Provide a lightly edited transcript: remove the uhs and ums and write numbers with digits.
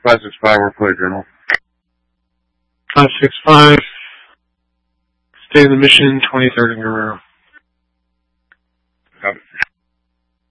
565, Report Journal. 565, stay in the mission, 23rd and Guerrero.